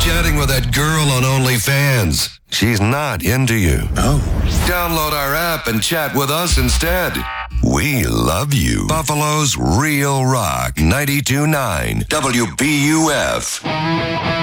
chatting with that girl on OnlyFans. She's not into you. Oh. Download our app and chat with us instead. We love you. Buffalo's Real Rock 92.9 WBUF.